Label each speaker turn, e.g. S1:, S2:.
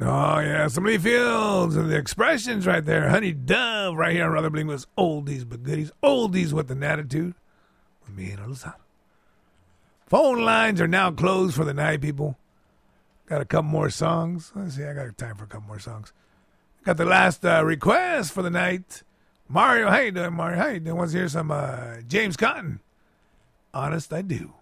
S1: Oh, yeah, Somebody Fields and the expressions right there. Honey Dove right here on Rather Bling was oldies but goodies. Oldies with an attitude. With me and Lozano. Phone lines are now closed for the night, people. Got a couple more songs. Let's see, I got time for a couple more songs. Got the last request for the night. Mario, how you doing, Mario? How you doing? Wants to hear some James Cotton. Honest, I do.